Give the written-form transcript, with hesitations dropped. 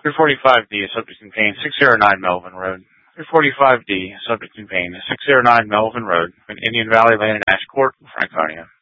345D, subject in pain, 609 Melvin Road. 345D, subject in pain, 609 Melvin Road, in Indian Valley Land and Ash Court, Franconia.